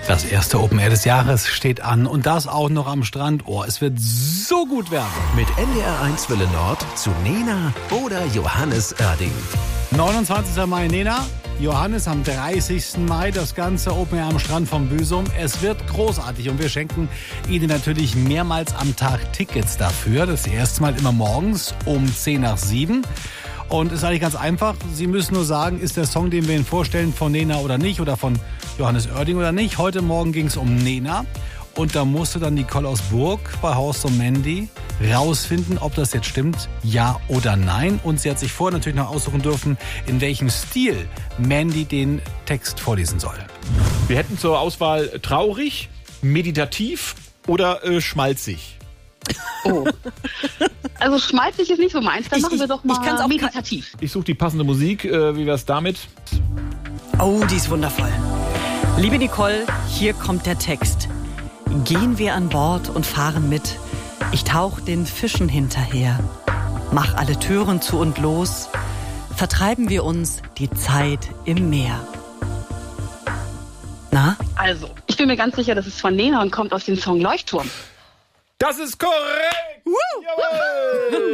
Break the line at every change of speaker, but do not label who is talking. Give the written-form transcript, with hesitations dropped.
Das erste Open Air des Jahres steht an und das auch noch am Strand. Oh, es wird so gut werden.
Mit NDR1 Welle Nord zu Nena oder Johannes Oerding.
29. Mai Nena, Johannes am 30. Mai, das ganze Open Air am Strand vom Büsum. Es wird großartig und wir schenken Ihnen natürlich mehrmals am Tag Tickets dafür. Das erste Mal immer morgens um 10 nach 7. Und es ist eigentlich ganz einfach. Sie müssen nur sagen, ist der Song, den wir Ihnen vorstellen, von Nena oder nicht oder von Johannes Oerding oder nicht. Heute Morgen ging es um Nena. Und da musste dann Nicole aus Burg bei Horst und Mandy rausfinden, ob das jetzt stimmt, ja oder nein. Und sie hat sich vorher natürlich noch aussuchen dürfen, in welchem Stil Mandy den Text vorlesen soll.
Wir hätten zur Auswahl traurig, meditativ oder schmalzig.
Oh. Also schmalzig ist nicht so meins. Dann machen wir doch mal meditativ.
Ich suche die passende Musik. Wie wär's damit?
Oh, die ist wundervoll. Liebe Nicole, hier kommt der Text. Gehen wir an Bord und fahren mit. Ich tauch den Fischen hinterher. Mach alle Türen zu und los. Vertreiben wir uns die Zeit im Meer. Na?
Also, ich bin mir ganz sicher, das ist von Nena und kommt aus dem Song Leuchtturm.
Das ist korrekt! Jawohl!